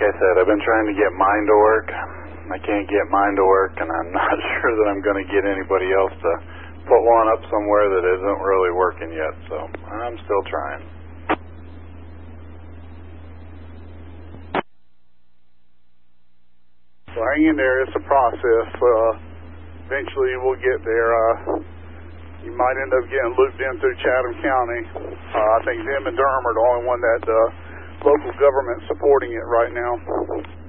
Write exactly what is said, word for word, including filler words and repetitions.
I said, I've been trying to get mine to work. I can't get mine to work, and I'm not sure that I'm going to get anybody else to put one up somewhere that isn't really working yet, so I'm still trying. So hang in there. It's a process. Uh, eventually we'll get there. Uh, you might end up getting looped in through Chatham County. Uh, I think them and Durham are the only one that uh, local government supporting it right now.